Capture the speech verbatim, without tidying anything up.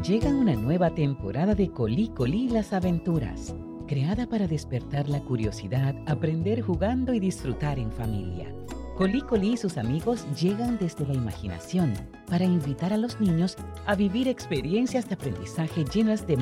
Llega una nueva temporada de Colí Colí las aventuras, creada para despertar la curiosidad, aprender jugando y disfrutar en familia. Colí Colí y sus amigos llegan desde la imaginación para invitar a los niños a vivir experiencias de aprendizaje llenas de